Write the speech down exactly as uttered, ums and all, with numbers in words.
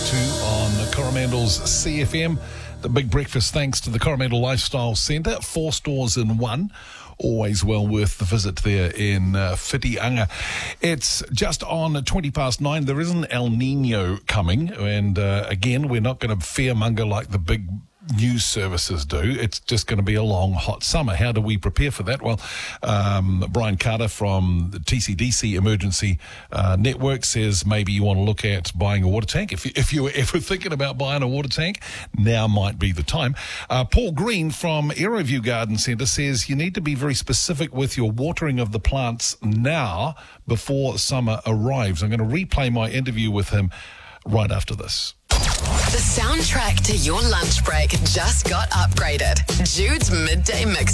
to on Coromandel's C F M. The big breakfast thanks to the Coromandel Lifestyle Centre. Four stores in one. Always well worth the visit there in uh, Whitianga. It's just on twenty past nine. There is an El Nino coming. And uh, again, we're not going to fearmonger like the big news services do. It's just going to be a long, hot summer. How do we prepare for that? Well, um, Brian Carter from the T C D C Emergency uh, Network says maybe you want to look at buying a water tank. If you, if you were ever thinking about buying a water tank, now might be the time. Uh, Paul Green from Aeroview Garden Centre says you need to be very specific with your watering of the plants now before summer arrives. I'm going to replay my interview with him right after this. The soundtrack to your lunch break just got upgraded. Jude's Midday Mix.